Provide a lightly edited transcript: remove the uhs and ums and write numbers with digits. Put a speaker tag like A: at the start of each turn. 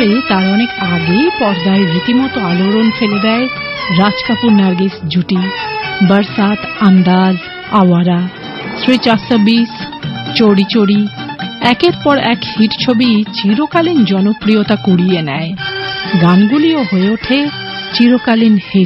A: তবে তার অনেক আগেই পর্দায় রীতিমতো আলোড়ন ফেলে দেয় রাজ কাপুর নার্গিস জুটি। বরসাত, আন্দাজ, আওয়ারা, শ্রী 420, চোরি চোরি, একের পর এক হিট ছবি চিরকালীন জনপ্রিয়তা কুড়িয়ে নেয়। গানগুলিও হয়ে ওঠে চিরকালীন হিট।